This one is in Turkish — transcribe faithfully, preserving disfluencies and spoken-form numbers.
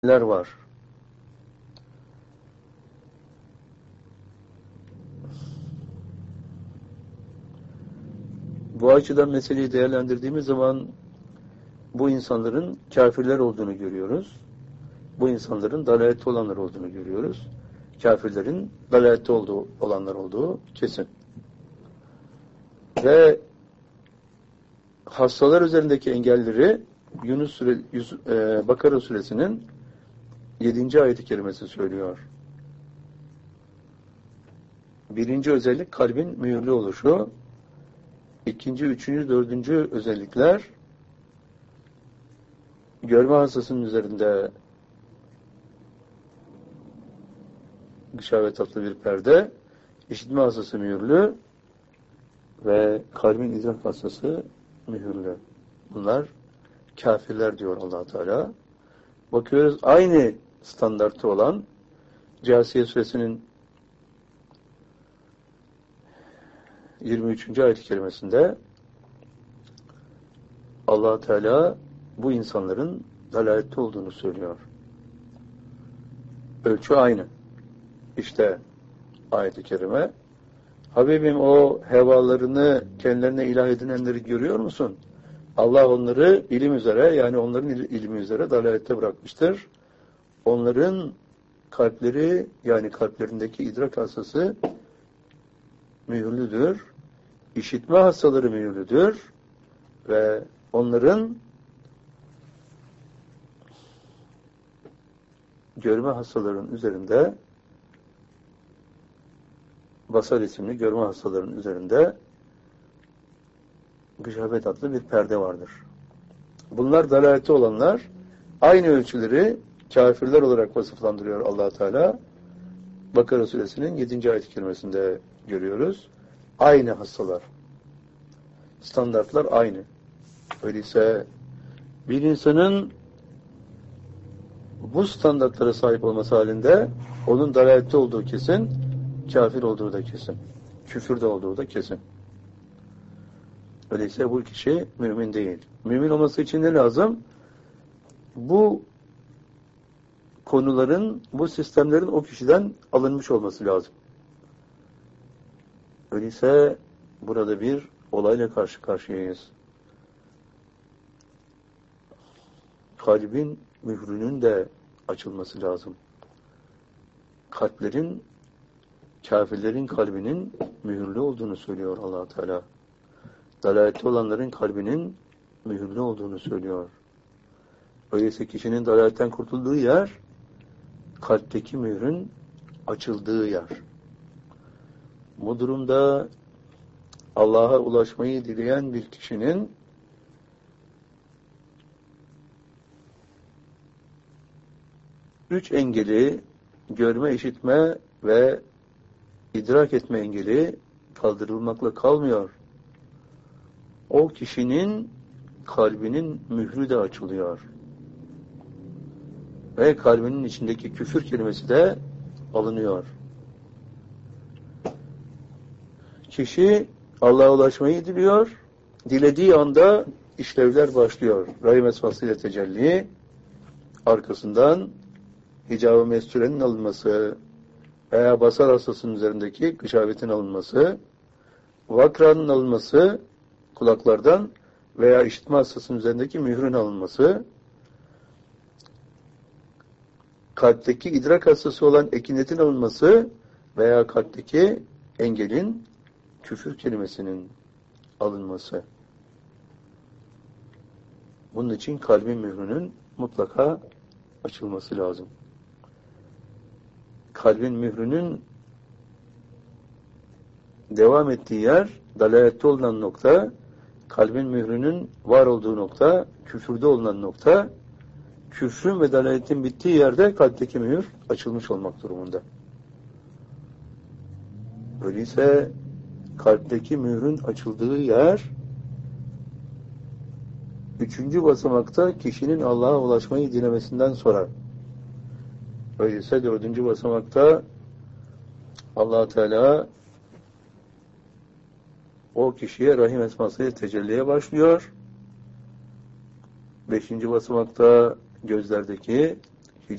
neler var? Bu açıdan meseleyi değerlendirdiğimiz zaman bu insanların kafirler olduğunu görüyoruz. Bu insanların dalalette olanlar olduğunu görüyoruz. Kafirlerin dalalette olduğu, olanlar olduğu kesin. Ve hastalar üzerindeki engelleri Yunus Sure, Yus, e, Bakara suresinin yedinci ayet-i kerimesi söylüyor. Birinci özellik kalbin mühürlü oluşu. İkinci, üçüncü, dördüncü özellikler görme hastasının üzerinde gışavet tatlı bir perde, işitme hastası mühürlü ve kalbin idrak hastası mühürlü. Bunlar kafirler diyor Allah Teala. Bakıyoruz aynı standartta olan Câsiye suresinin yirmi üçüncü ayet-i kerimesinde Allah Teala bu insanların dalalette olduğunu söylüyor. Ölçü aynı. İşte ayet-i kerime. Habibim, o hevalarını kendilerine ilah edinenleri görüyor musun? Allah onları ilim üzere, yani onların ilmi üzere dalalette bırakmıştır. Onların kalpleri, yani kalplerindeki idrak hastası mühürlüdür. İşitme hastaları mühürlüdür. Ve onların görme hastalarının üzerinde, basar isimli görme hastalarının üzerinde gışavet adlı bir perde vardır. Bunlar dalalette olanlar, aynı ölçüleri kafirler olarak vasıflandırıyor Allah Teala. Bakara suresinin yedinci ayet-i kerimesinde görüyoruz. Aynı hastalar. Standartlar aynı. Öyleyse bir insanın bu standartlara sahip olması halinde onun dalalette olduğu kesin, kafir olduğu da kesin. Küfürde olduğu da kesin. Öyleyse bu kişi mümin değil. Mümin olması için ne lazım? Bu konuların, bu sistemlerin o kişiden alınmış olması lazım. Öyleyse burada bir olayla karşı karşıyayız. Kalbin mührünün de açılması lazım. Kalplerin, kafirlerin kalbinin mühürlü olduğunu söylüyor Allah Teala. Dalalette olanların kalbinin mühürlü olduğunu söylüyor. Öyleyse kişinin dalaletten kurtulduğu yer, kalpteki mührün açıldığı yer. Bu durumda Allah'a ulaşmayı dileyen bir kişinin üç engeli, görme, işitme ve idrak etme engeli kaldırılmakla kalmıyor. O kişinin kalbinin mührü de açılıyor. Ve kalbinin içindeki küfür kelimesi de alınıyor. Kişi Allah'a ulaşmayı diliyor. Dilediği anda işlevler başlıyor. Rahim esmasıyla tecelli, arkasından hicab-ı mesturenin alınması veya basar hastasının üzerindeki gışavetin alınması, vakranın alınması kulaklardan veya işitme hastasının üzerindeki mührün alınması, kalpteki idrak hastası olan ekinetin alınması veya kalpteki engelin, küfür kelimesinin alınması. Bunun için kalbin mührünün mutlaka açılması lazım. Kalbin mührünün devam ettiği yer, dalalette olunan nokta, kalbin mührünün var olduğu nokta, küfürde olunan nokta, küfrün ve dalaletin bittiği yerde kalpteki mühür açılmış olmak durumunda. Öyleyse kalpteki mührün açıldığı yer, üçüncü basamakta kişinin Allah'a ulaşmayı dilemesinden sonra. Öyleyse dördüncü basamakta Allah Teala o kişiye rahim esmasıyla tecelliye başlıyor. Beşinci basamakta gözlerdeki